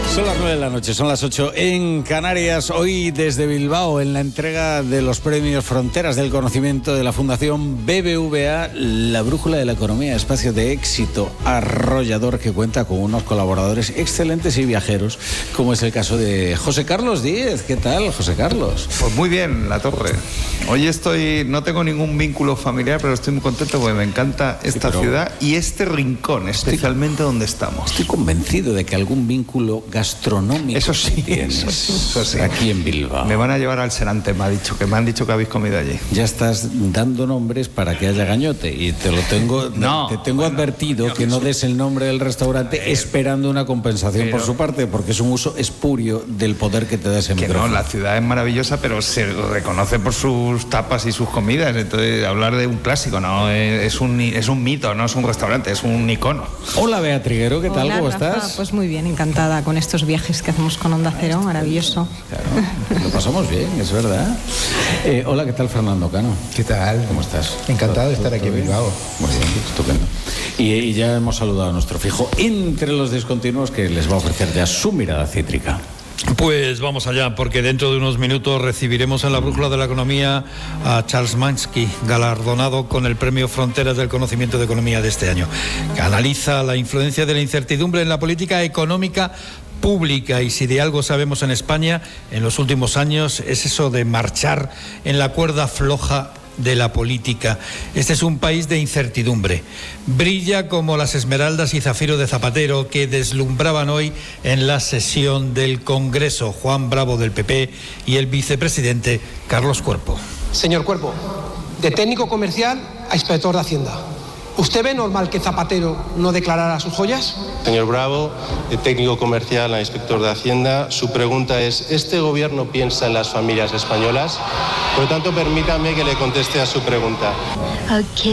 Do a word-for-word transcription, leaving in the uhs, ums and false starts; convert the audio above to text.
Son las nueve de la noche, son las ocho en Canarias. Hoy desde Bilbao, en la entrega de los premios Fronteras del Conocimiento de la Fundación B B V A, la brújula de la economía, espacio de éxito arrollador que cuenta con unos colaboradores excelentes y viajeros, como es el caso de José Carlos Díez. ¿Qué tal, José Carlos? Pues muy bien, La Torre. Hoy estoy, no tengo ningún vínculo familiar, pero estoy muy contento porque me encanta esta sí, pero... ciudad y este rincón, especialmente estoy... donde estamos. Estoy convencido de que algún vínculo gastronómico eso sí, tienes eso sí. Aquí en Bilbao. Me van a llevar al Serante, me ha dicho, que me han dicho que habéis comido allí. Ya estás dando nombres para que haya gañote y te lo tengo, no, te tengo bueno, advertido yo, que no des el nombre del restaurante ver, esperando una compensación pero, por su parte, porque es un uso espurio del poder que te da ese que micrófono. No, la ciudad es maravillosa, pero se reconoce por sus tapas y sus comidas. Entonces, hablar de un clásico, no es un, es un mito, no es un restaurante, es un icono. Hola, Bea Triguero, ¿qué tal? Hola, ¿Cómo Rafa, estás? Pues muy bien, encantada con estos viajes que hacemos con Onda Cero, maravilloso. Claro, lo pasamos bien, es verdad. Eh, hola, ¿qué tal, Fernando Cano? ¿Qué tal? ¿Cómo estás? Encantado de estar aquí en Bilbao. Muy bien, estupendo. Y, y ya hemos saludado a nuestro fijo entre los discontinuos que les va a ofrecer ya su mirada cítrica. Pues vamos allá, porque dentro de unos minutos recibiremos en la brújula de la economía a Charles Mansky, galardonado con el premio Fronteras del Conocimiento de Economía de este año, que analiza la influencia de la incertidumbre en la política económica pública. Y si de algo sabemos en España en los últimos años es eso de marchar en la cuerda floja de la política. Este es un país de incertidumbre. Brilla como las esmeraldas y zafiro de Zapatero que deslumbraban hoy en la sesión del Congreso Juan Bravo del P P y el vicepresidente Carlos Cuerpo. Señor Cuerpo, de técnico comercial a inspector de Hacienda. ¿Usted ve normal que Zapatero no declarara sus joyas? Señor Bravo, de técnico comercial a inspector de Hacienda, su pregunta es, ¿este gobierno piensa en las familias españolas? Por lo tanto, permítame que le conteste a su pregunta. Okay.